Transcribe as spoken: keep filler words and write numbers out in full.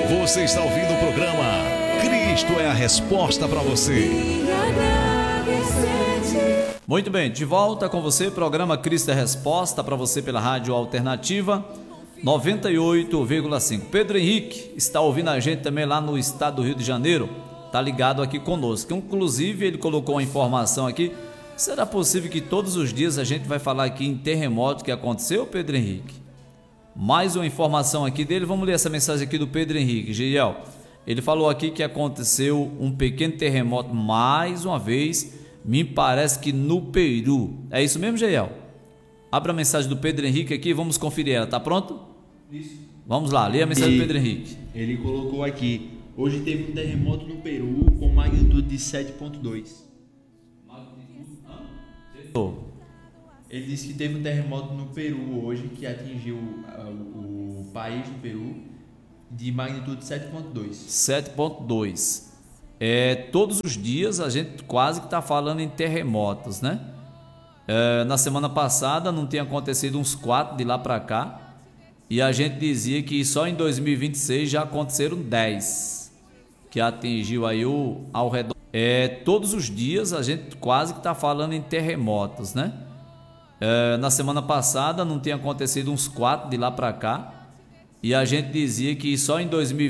Você está ouvindo o programa Cristo é a Resposta para você. Muito bem, de volta com você, programa Cristo é a Resposta para você pela Rádio Alternativa noventa e oito vírgula cinco. Pedro Henrique está ouvindo a gente também lá no estado do Rio de Janeiro, tá ligado aqui conosco. Inclusive ele colocou uma informação aqui. Será possível que todos os dias a gente vai falar aqui em terremoto que aconteceu, Pedro Henrique? Mais uma informação aqui dele, vamos ler essa mensagem aqui do Pedro Henrique. Giel, ele falou aqui que aconteceu um pequeno terremoto mais uma vez, me parece que no Peru. É isso mesmo, Giel? Abra a mensagem do Pedro Henrique aqui, vamos conferir ela, tá pronto? Isso. Vamos lá, lê a mensagem E do Pedro Henrique. Ele colocou aqui: hoje teve um terremoto no Peru com magnitude de sete ponto dois. Ele disse que teve um terremoto no Peru hoje que atingiu uh, o, o país do Peru de magnitude sete ponto dois. sete ponto dois. É, todos os dias a gente quase que está falando em terremotos, né? É, na semana passada não tinha acontecido uns quatro de lá para cá, e a gente dizia que só em dois mil e vinte e seis já aconteceram dez, que atingiu aí o, ao redor. É, todos os dias a gente quase que está falando em terremotos, né? É, na semana passada não tinha acontecido uns quatro de lá para cá, e a gente dizia que só em dois mil